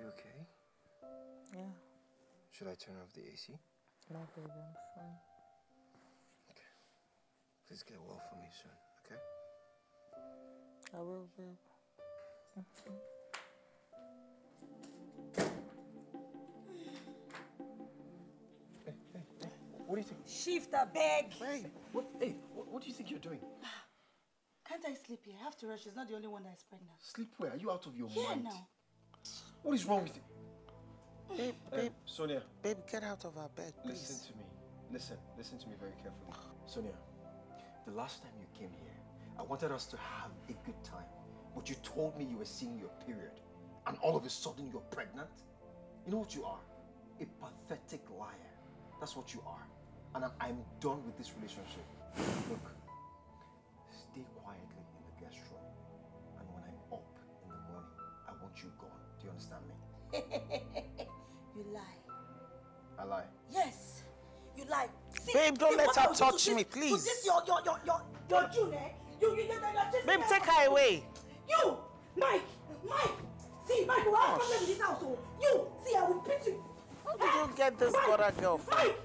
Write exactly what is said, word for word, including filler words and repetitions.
you okay? Yeah. Should I turn off the A C? No, baby, I'm fine. Okay. Please get well for me soon, okay? I will, babe. Mm-hmm. Hey, hey, hey. What do you think? Shift a bag. Hey, what, hey, what, what do you think you're doing? Can't I sleep here? After all, she's not the only one that is pregnant. Sleep where? Are you out of your Yeah, mind? now. What is wrong with you? Babe, babe. Um, Sonia. Babe, get out of our bed, please. Listen to me. Listen. Listen to me very carefully. Sonia, the last time you came here, I wanted us to have a good time. But you told me you were seeing your period. And all of a sudden you're pregnant? You know what you are? A pathetic liar. That's what you are. And I'm, I'm done with this relationship. Look, stay quietly in the guest room. And when I'm up in the morning, I want you gone. Do you understand me? You lie. I lie. Yes, you lie. See, Babe, don't let her touch me, this, please. To this, your, your, your, your, your June, eh? You, you, you, you, just Babe, take her away. You, Mike, Mike. See, Mike, you have a problem with this house. You, see, I will beat you. How did you get this Mike, other girl from? Mike.